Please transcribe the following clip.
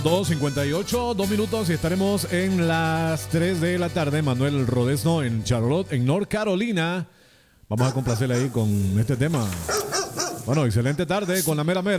2:58, 2 minutos y estaremos en las 3 de la tarde. Manuel Rodesno en Charlotte, en North Carolina. Vamos a complacerle ahí con este tema. Bueno, excelente tarde con la mera mera.